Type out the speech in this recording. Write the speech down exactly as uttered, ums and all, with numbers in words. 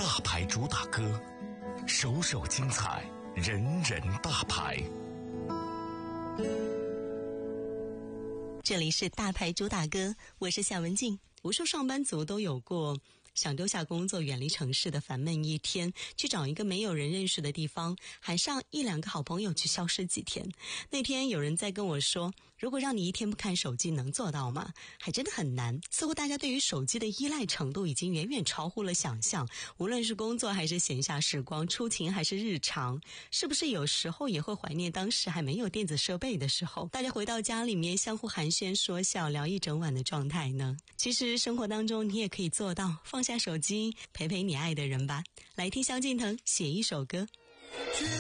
大牌主打歌，首首精彩，人人大牌。 这里是大牌主打歌，我是夏文静。无数上班族都有过想丢下工作，远离城市的烦闷一天，去找一个没有人认识的地方，喊上一两个好朋友去消失几天。那天有人在跟我说，如果让你一天不看手机，能做到吗？还真的很难。似乎大家对于手机的依赖程度已经远远超乎了想象，无论是工作还是闲暇时光，出勤还是日常，是不是有时候也会怀念当时还没有电子设备的时候，大家回到家里面相互寒暄说笑，聊一整晚的状态呢？其实生活当中你也可以做到，放下手机，陪陪你爱的人吧。来听萧敬腾写一首歌。